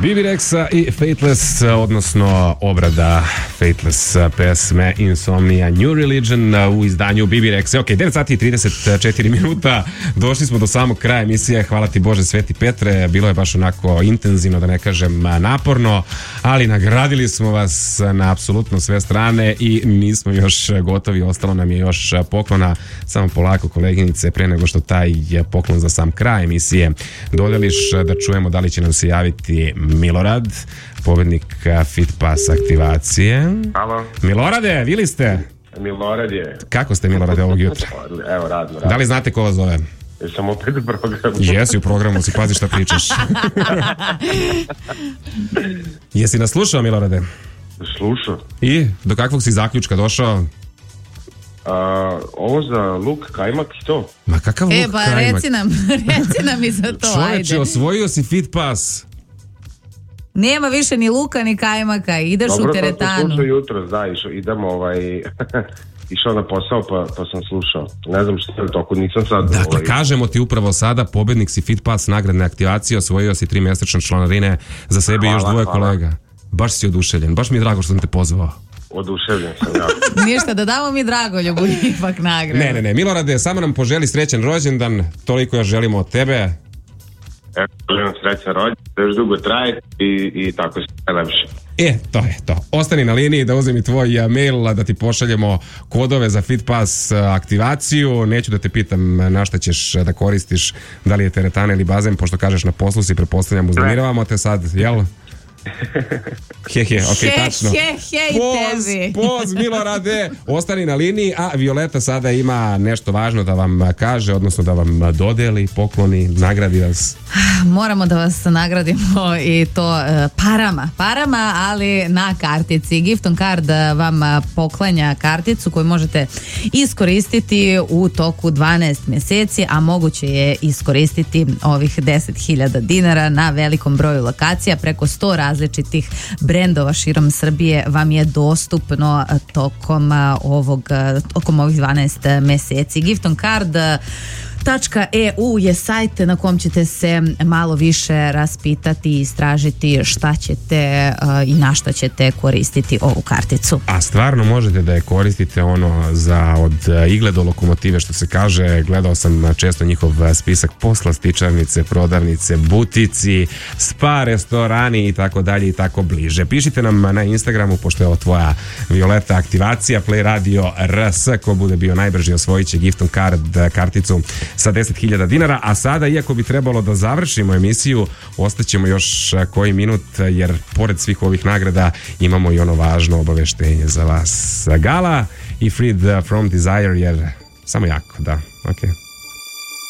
Bibi Rexa i Fateless, odnosno obrada Fateless pesme Insomnia New Religion u izdanju Bibi Rexa. Ok, 9 sati i 34 minuta, došli smo do samog kraja emisije. Hvala ti Bože Sveti Petre, bilo je baš onako intenzivno, da ne kažem naporno, ali nagradili smo vas na apsolutno sve strane i nismo još gotovi, ostalo nam je još poklona. Samo polako koleginice, pre nego što taj poklon za sam kraj emisije dodeliš, da čujemo da li će nam se javiti Milorad, pobednik Fit Pass aktivacije. Halo. Milorade, bili ste? Milorad je. Kako ste, Milorade, ovog jutra? Evo, radno. Da li znate ko vas zove? Jesam opet u programu. Jesi u programu, si pazi šta pričaš. Jesi nas slušao, Milorade? Slušao. I do kakvog si zaključka došao? Ovo za luk, kajmak i to. Ma kakav luk, pa kajmak? reci nam i za to, Čoveče, ajde. osvojio si Fit Pass. Nema više ni luka ni kajmaka, ideš u teretanu. Dobro, to sam slušao jutro, da, idem išao na posao pa sam slušao. Ne znam što je toko, nisam sad... Dakle, kažemo ti upravo sada, pobednik si Fit Pass nagradne aktivacije, osvojio si 3 mesečne članarine za sebe i još dvoje kolega. Baš si oduševljen, baš mi je drago što sam te pozvao. Oduševljen sam, ja. Ništa, da damo mi Dragoljubu ipak nagradu. Ne, Milorade, samo nam poželi srećan rođendan, toliko još želimo od tebe. Evo, želim srećan rođendan, da još dugo traje i tako se najlepše. To je to. Ostani na liniji da uzem i tvoj mail, da ti pošaljemo kodove za Fit Pass aktivaciju. Neću da te pitam na šta ćeš da koristiš, da li je teretana ili bazen, pošto kažeš na poslu si, pretpostavljam, uznemiravamo te sad, jel? Ok, tačno. Poz, Milorade, ostani na liniji, a Violeta sada ima nešto važno da vam kaže, odnosno da vam dodeli, pokloni, nagradi vas. Moramo da vas nagradimo i to parama, ali na kartici. Gifton Card vam poklanja karticu koju možete iskoristiti u toku 12 mjeseci, a moguće je iskoristiti ovih 10.000 dinara na velikom broju lokacija. Preko 100 različitih brendova širom Srbije vam je dostupno tokom ovih 12 mjeseci. Gifton Card .eu je sajt na kom ćete se malo više raspitati i istražiti šta ćete i na šta ćete koristiti ovu karticu. A stvarno možete da je koristite za od igle do lokomotive, što se kaže. Gledao sam često njihov spisak: poslastičarnice, prodavnice, butici, spa, restorani i tako dalje i tako bliže. Pišite nam na Instagramu, pošto je ovo tvoja Violeta aktivacija, Play Radio RS. Ko bude bio najbrži osvojit će Gifton Card karticu sa 10.000 dinara, a sada, iako bi trebalo da završimo emisiju, ostaćemo još koji minut, jer pored svih ovih nagrada imamo i ono važno obaveštenje za vas. Gala i Freed from Desire, jer samo jako, da, ok.